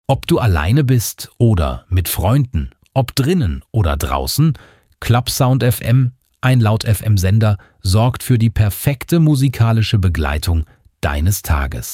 Ob du alleine bist oder mit Freunden, ob drinnen oder draußen, Clubsound FM, ein Laut-FM-Sender, sorgt für die perfekte musikalische Begleitung deines Tages.